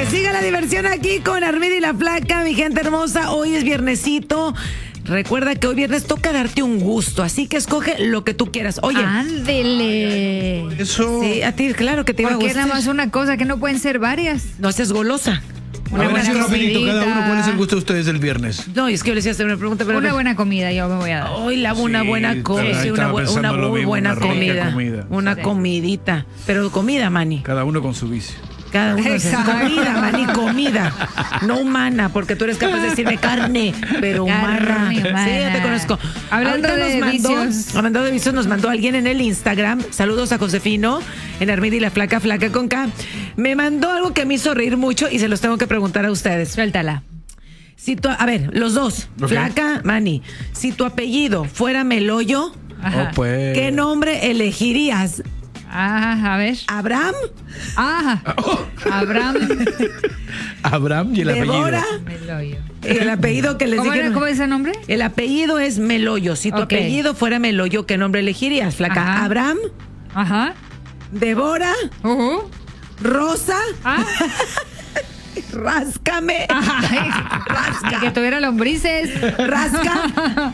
Siga la diversión aquí con Armida y la Flaca, mi gente hermosa. Hoy es viernesito. Recuerda que hoy viernes toca darte un gusto, así que escoge lo que tú quieras. Oye, ándele. Eso. sí, a ti, claro que te iba a Porque es gustar. nada más una cosa, que no pueden ser varias. No seas golosa. Una A ver, buena así rapidito, comidita. cada uno, ¿cuál es el gusto de ustedes del viernes? No, es que yo les iba a hacer una pregunta, pero Una buena comida yo me voy a dar. hoy una Sí, buena comida, ahí sí, una estaba pensando lo muy mismo, buena una rica comida, comida. una Sí. comidita, pero comida, Manny. Cada uno con su vicio. Cada uno es Exacto. comida, Manny, comida, no humana, porque tú eres capaz de decirme carne, pero humana. Carne humana. Sí, ya te conozco. Hablando Ahorita de vicios. Hablando de vicios, nos mandó alguien en el Instagram. Saludos a Josefino, en Armida y la Flaca, Flaca con K. Me mandó algo que me hizo reír mucho y se los tengo que preguntar a ustedes. Suéltala. A ver, los dos, Ok. Flaca, Manny, si tu apellido fuera Meloyo, Ajá. Oh, pues. ¿qué nombre elegirías? Ajá, a ver. ¿Abraham? Ajá. Abraham Abraham y el ¿Débora? apellido. Meloyo. El apellido que les ¿Cómo dije. era? ¿Cómo es ese nombre? El apellido es Meloyo. Si tu Ok. apellido fuera Meloyo, ¿qué nombre elegirías, Flaca? Ajá. ¿Abraham? Ajá. ¿Débora? ¿Rosa? Ah. ¿Ráscame? Ay, que tuviera lombrices. ¿Rasca?